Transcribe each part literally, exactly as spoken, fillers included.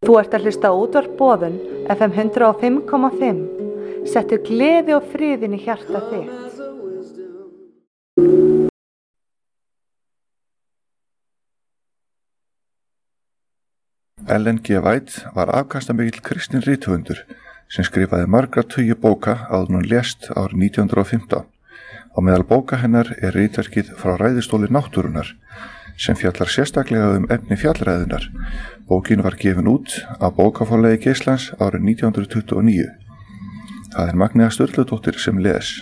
Þú ert að hlusta á útvarp Boðun F M hundrað og fimm komma fimm. Settu gleði og friðinn í hjarta þitt. Ellen G. White var afkastamikill kristinn rithöfundur sem skrifaði margra tugi bóka áður en hún lést árið nítján hundruð og fimmtán. Á meðal bóka hennar er ritverkið Frá ræðistóli náttúrunnar sem fjallar sérstaklega um efni fjallræðunar. Bókin var gefin út á bókaforlagi Geislands árið nítján hundruð tuttugu og níu. Það er Magnea Sturludóttir sem les.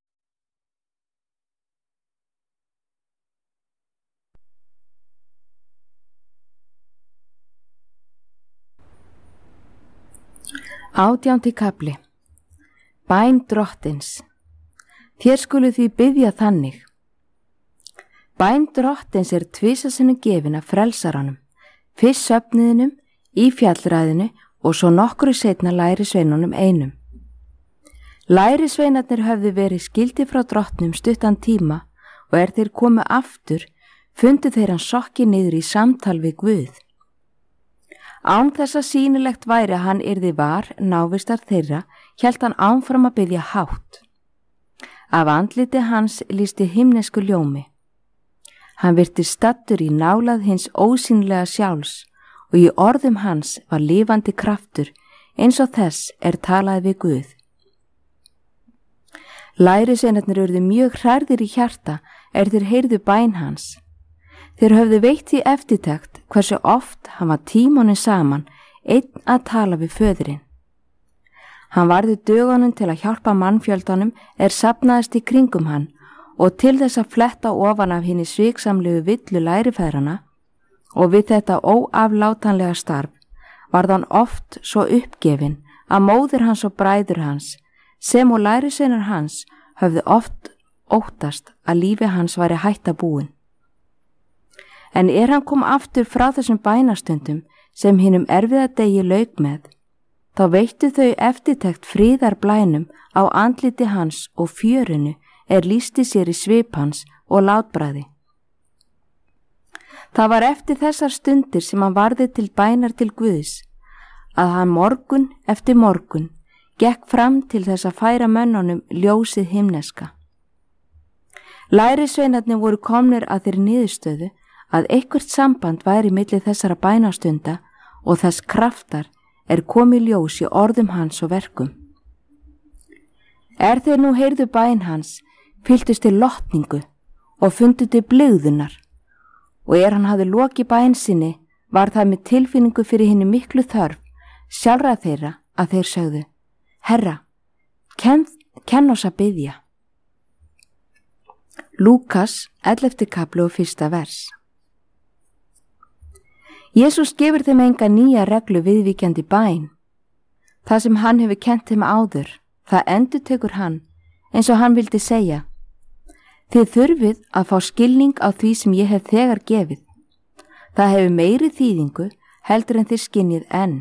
Átjándi kafli. Bæn drottins. Þér skuluð því biðja þannig. Bæn drottins er tvisasinnum gefin af frelsaranum, fyrst söfniðinum, í fjallræðinu og svo nokkru seinna lærisveinunum einum. Lærisveinarnir höfðu verið skildi frá drottnum stuttan tíma og er þeir komu aftur, fundu þeir hann sokki niður í samtal við Guð. Án þess að sýnilegt væri að hann yrði var návistar þeirra, hélt hann áfram að biðja hátt. Af andliti hans lýsti himnesku ljómi. Hann virti staddur í nálað hins ósýnilega sjálfs og í orðum hans var lifandi kraftur eins og þess er talað við Guð. Lærisveinarnir urðu mjög hrærðir í hjarta er þeir heyrðu bæn hans. Þeir höfðu veitt því eftirtekt hversu oft hann var tímunum saman einn að tala við föðurinn. Hann varði dögunum til að hjálpa mannfjöldanum er safnaðist í kringum hann og til þess að fletta ofan af hinni sviksamlegu villu lærifæðrana og við þetta óaflátanlega starf varð hann oft svo uppgefin að móðir hans og bræður hans sem og lærisveinar hans höfðu oft óttast að lífi hans væri hætta búin. En er hann kom aftur frá þessum bænastundum sem hinum erfiða degi lauk með, þá veittu þau eftirtekt fríðarblænum á andliti hans og fjörinu er lýsti sér í svip hans og látbragði. Það var eftir þessar stundir sem hann varði til bænar til Guðs, að hann morgun eftir morgun gekk fram til þess að færa mönnunum ljósið himneska. Lærisveinarnir voru komnir að þeirri niðurstöðu að eitthvert samband væri milli þessara bænastunda og þess kraftar er komið ljós í orðum hans og verkum. Er þeir nú heyrðu bæn hans, fylltust til lotningu og fundu til blygðunar, og er hann hafði lokið bæn sinni, var það með tilfinningu fyrir hinni miklu þörf, sjálfra þeirra að þeir sögðu, Herra, kenn, kenn oss að biðja. Lúkas, ellefti kafli og fyrsta vers. Jesús gefur þeim enga nýja reglu viðvíkjandi bæn. Það sem hann hefur kennt þeim áður, það endurtekur hann eins og hann vildi segja. Þið þurfið að fá skilning á því sem ég hef þegar gefið. Það hefur meiri þýðingu heldur en þið skinnið enn.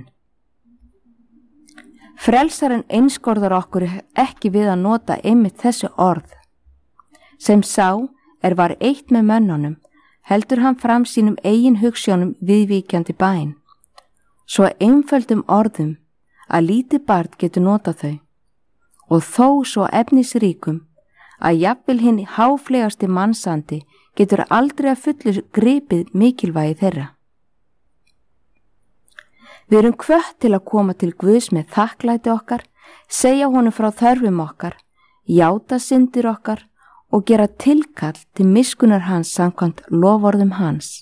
Frelsarinn einskorðar okkur ekki við að nota einmitt þessi orð. Sem sá er var eitt með mönnunum, heldur hann fram sínum eigin hugsjónum viðvíkjandi bæn, svo einföldum orðum að lítið barn getur notað þau, og þó svo efnisríkum að jafnvel hinn háflegasti mannsandi getur aldrei að fullu gripið mikilvægi þeirra. Við erum hvött til að koma til Guðs með þakklæti okkar, segja honum frá þörfum okkar, játa syndir okkar og gera tilkall til miskunnar hans samkvæmt loforðum hans.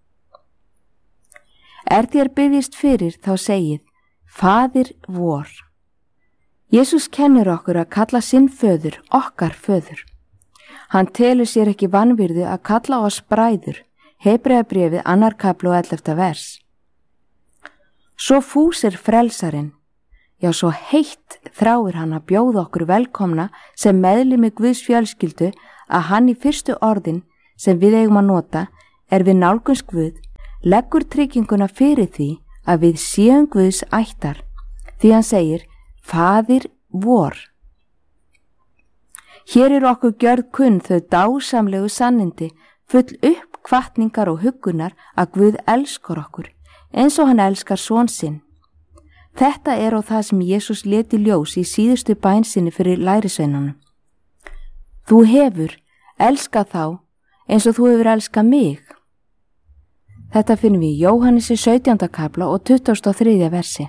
Er þér biðjist fyrir þá segið, Faðir vor. Jesús kennir okkur að kalla sinn föður okkar föður. Hann telur sér ekki vanvirðu að kalla oss bræður, Hebreabréfið annar kafli og ellefta vers. Svo fús er frelsarinn, já svo heitt þráir hann að bjóða okkur velkomna sem meðlimi Guðs fjölskyldu að hann í fyrstu orðin sem við eigum að nota er við nálgunst Guð, leggur trygginguna fyrir því að við séum Guðs ættar, því hann segir, Faðir vor. Hér er okkur gjörð kunn þau dásamlegu sannindi, full upp hvatningar og huggunar að Guð elskar okkur, eins og hann elskar son sinn. Þetta er á það sem Jesús leti ljós í síðustu bæn sinni fyrir lærisveinunum. Þú hefur elskað þá eins og þú hefur elskað mig. Þetta finnum við í Jóhannesi sautjánda kapla og tuttugasta og þriðja versi.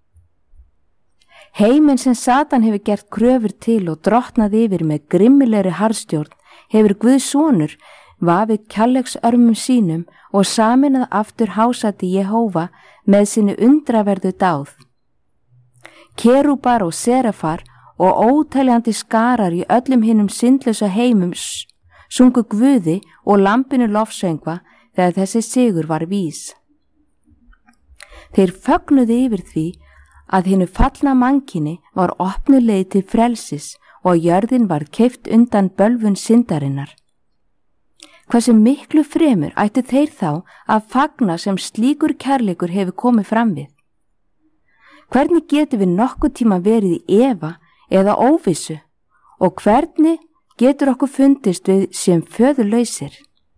Heiminn sem Satan hefur gert kröfur til og drottnað yfir með grimmilegri harðstjórn hefur Guðs sonur vafið kærleiksörmum sínum og saminað aftur hásæti Jehóva með sinni undraverðu dáð. Kerúbar og serafar og óteljandi skarar í öllum hinum syndlausa heimum sungu Guði og lambinu lofsöngva þegar þessi sigur var vís. Þeir fögnuðu yfir því að hinu fallna mannkyni var opnuð leið til frelsis og jörðin var keypt undan bölvun syndarinnar. Hversu miklu fremur ættu þeir þá að fagna sem slíkur kærleikur hefur komið fram við? Hvernig getur við nokkuð tíma verið í efa eða óvissu og hvernig getur okkur fundist við sem föðurlausir?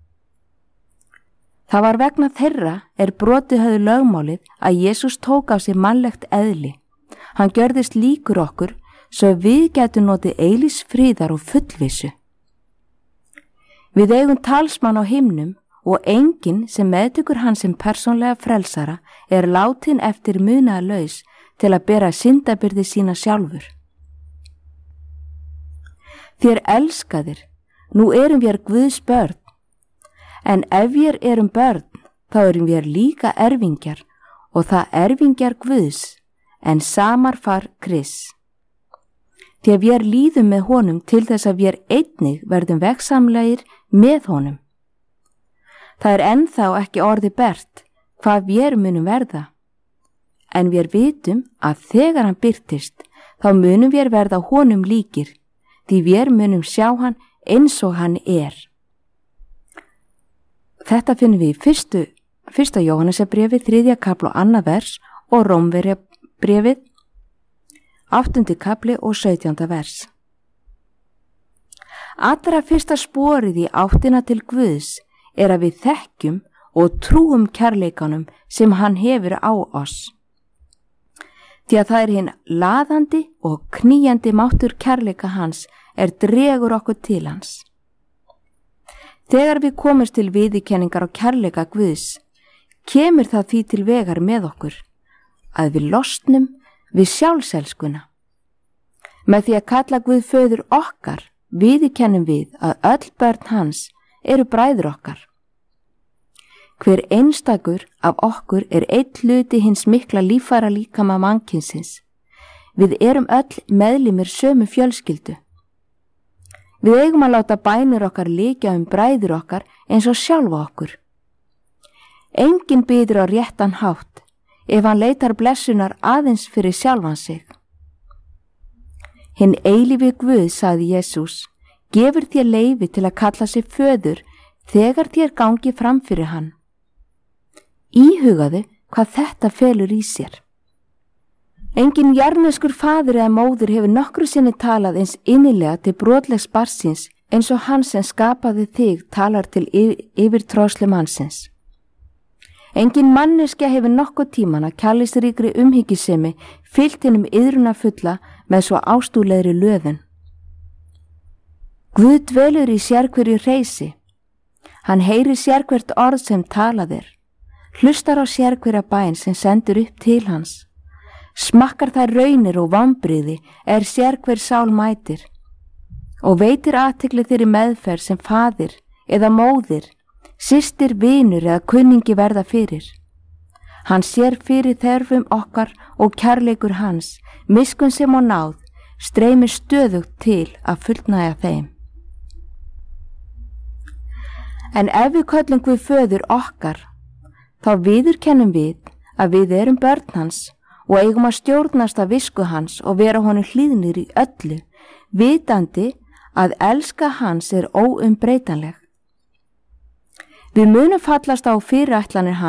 Það var vegna þeirra er brotið höfðu lögmálið að Jesús tók á sig mannlegt eðli. Hann gjörðist líkur okkur svo við getum notið eilífs friðar og fullvissu. Við eigum talsmann á himnum og enginn sem meðtökur hann sem persónlega frelsara er látin eftir munaðarlaus til að bera syndabyrði sína sjálfur. Þér elskaðir, nú erum við Guðs börn, en ef við erum börn, þá erum við líka erfingjar og það erfingjar Guðs, en samar far Krists. Því að við líðum með honum til þess að við einnig verðum vegsamlegir með honum. Það er ennþá ekki orði bert hvað við munum verða, en við vitum að þegar hann birtist, þá munum við verða honum líkir, því við munum sjá hann eins og hann er. Þetta finnum við í fyrstu, fyrsta Jóhannesarbréfi, þriðja kapla og annað vers og Rómverjabréfið, áttundi kapli og sautjánda vers. Allra fyrsta sporið í áttina til Guðs er að við þekkjum og trúum kærleikanum sem hann hefur á oss. Því að það er hinn laðandi og knýjandi máttur kærleika hans er dregur okkur til hans. Þegar við komumst til viðurkenningar á kærleika Guðs, kemur það því til vegar með okkur, að við losnum við sjálfselskuna. Með því að kalla Guð föður okkar, viðurkennum við að öll börn hans eru bræður okkar. Hver einstakur af okkur er einn hluti hins mikla líffæra líkama mannkynsins. Við erum öll meðlimir sömu fjölskyldu. Við eigum að láta bænir okkar líkja um bræður okkar eins og sjálfa okkur. Enginn biður á réttan hátt ef hann leitar blessunar aðeins fyrir sjálfan sig. Hinn eilífi Guð, sagði Jesús, gefur þér leyfi til að kalla sig föður þegar þér gangi fram fyrir hann. Íhugaðu hvað þetta felur í sér. Enginn jarðneskur faðir eða móðir hefur nokkru sinni talað eins innilega til brotlegs barnsins eins og hann sem skapaði þig talar til yfirtróðslu mannsins. Enginn manneskja hefur nokkuð tíman að kærleiksríkri umhyggjusemi fyllt hinum iðruna fulla með svo ástúlegri löðun. Guð dvelur í sérhverju hreysi. Hann heyrir sérhvert orð sem talað er, hlustar á sérhverja bæn sem sendur upp til hans, smakkar þær raunir og vombriði er sérhver sál mætir og veitir athygli þeirri meðferð sem faðir eða móðir, systir, vinur eða kunningi verða fyrir. Hann sér fyrir þörfum okkar og kærleikur hans, miskunn sem og náð, streymir stöðugt til að fullnægja þeim. En ef við köllum Guð föður okkar, þá viðurkennum við að við erum börn hans og eigum að stjórnast að visku hans og vera honum hlýðnir í öllu, vitandi að elska hans er óumbreytanleg. Við munum fallast á fyrirætlanir hans